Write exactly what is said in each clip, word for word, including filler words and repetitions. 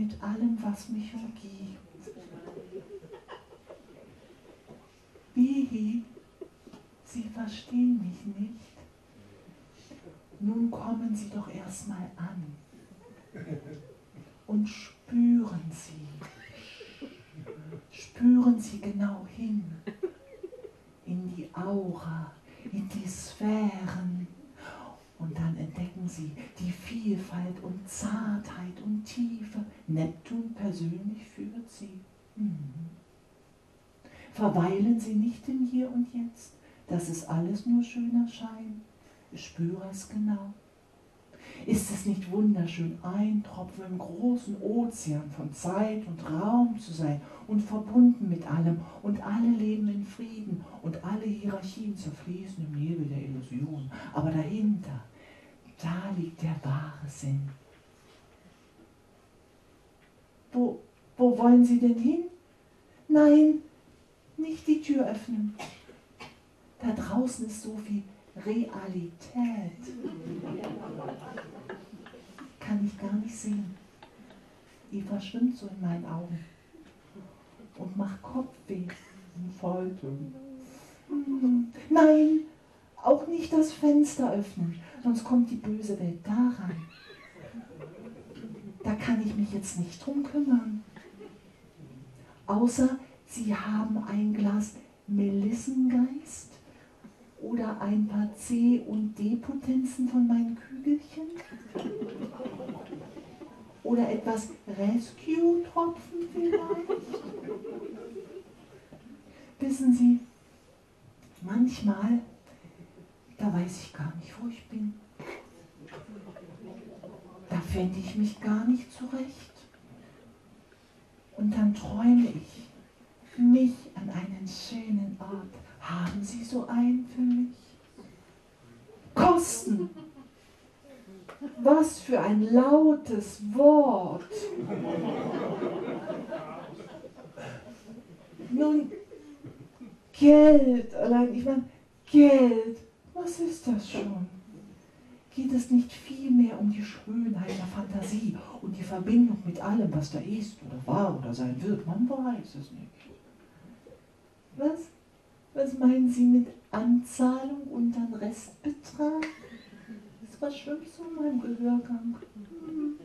mit allem, was mich umgibt. Wehe, Sie verstehen mich nicht. Nun kommen Sie doch erstmal an und spüren Sie. Spüren Sie genau hin in die Aura, in die Sphären. Und dann entdecken Sie die Vielfalt und Zartheit und Tiefe. Neptun persönlich führt Sie. Mhm. Verweilen Sie nicht im Hier und Jetzt. Das ist alles nur schöner Schein. Ich spüre es genau. Ist es nicht wunderschön, ein Tropfen im großen Ozean von Zeit und Raum zu sein und verbunden mit allem und alle leben in Frieden und alle Hierarchien zerfließen im Nebel der Illusion. Aber dahinter, da liegt der wahre Sinn. Wo, wo wollen Sie denn hin? Nein, nicht die Tür öffnen. Da draußen ist so viel Realität. Kann ich gar nicht sehen. Die verschwimmt so in meinen Augen und macht Kopfweh und Falten. Hm. Nein, auch nicht das Fenster öffnen, sonst kommt die böse Welt da rein. Da kann ich mich jetzt nicht drum kümmern. Außer Sie haben ein Glas Melissengeist oder ein paar C- und D-Potenzen von meinen Kügelchen? Oder etwas Rescue-Tropfen vielleicht? Wissen Sie, manchmal, da weiß ich gar nicht, wo ich bin. Da fände ich mich gar nicht zurecht. Und dann träume ich mich an einen schönen Ort. Haben Sie so einen für mich? Kosten! Was für ein lautes Wort! Nun, Geld, allein, ich meine, Geld, was ist das schon? Geht es nicht vielmehr um die Schönheit der Fantasie und die Verbindung mit allem, was da ist oder war oder sein wird? Man weiß es nicht. Was? Was meinen Sie mit Anzahlung und dann Restbetrag? Das verschwimmt so in meinem Gehörgang. Hm.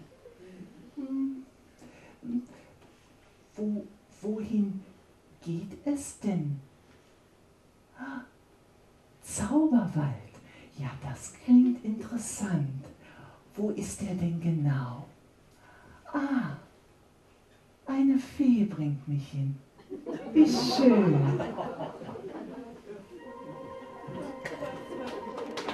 Hm. Wo, wohin geht es denn? Ah, Zauberwald. Ja, das klingt interessant. Wo ist der denn genau? Ah, eine Fee bringt mich hin. Wie schön.